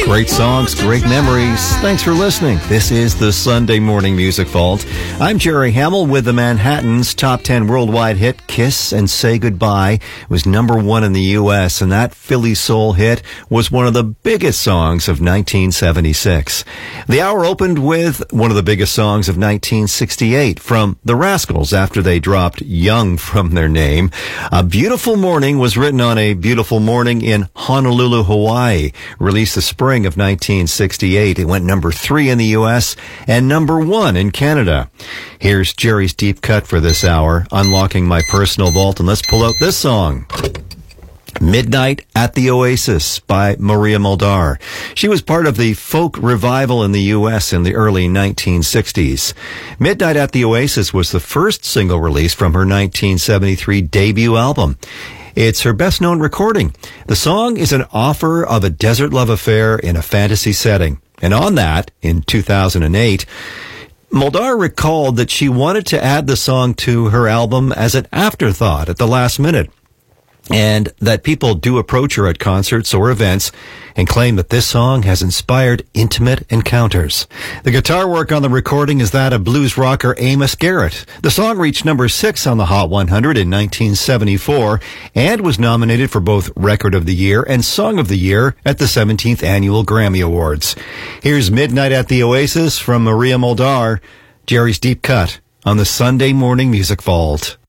Great songs, great memories. Thanks for listening. This is the Sunday Morning Music Vault. I'm Jerry Hamill with the Manhattans' top 10 worldwide hit, Kiss and Say Goodbye. It was number one in the U.S., and that Philly soul hit was one of the biggest songs of 1976. The hour opened with one of the biggest songs of 1968 from The Rascals after they dropped Young from their name. A Beautiful Morning was written on a beautiful morning in Honolulu, Hawaii. Released the spring of 1968. It went number 3 in the U.S. and number 1 in Canada. Here's Jerry's deep cut for this hour, unlocking my personal vault, and let's pull out this song. Midnight at the Oasis by Maria Muldaur. She was part of the folk revival in the U.S. in the early 1960s. Midnight at the Oasis was the first single release from her 1973 debut album. It's her best-known recording. The song is an offer of a desert love affair in a fantasy setting. And on that, in 2008, Muldaur recalled that she wanted to add the song to her album as an afterthought at the last minute, and that people do approach her at concerts or events and claim that this song has inspired intimate encounters. The guitar work on the recording is that of blues rocker Amos Garrett. The song reached number 6 on the Hot 100 in 1974 and was nominated for both Record of the Year and Song of the Year at the 17th Annual Grammy Awards. Here's Midnight at the Oasis from Maria Muldaur, Jerry's Deep Cut on the Sunday Morning Music Vault.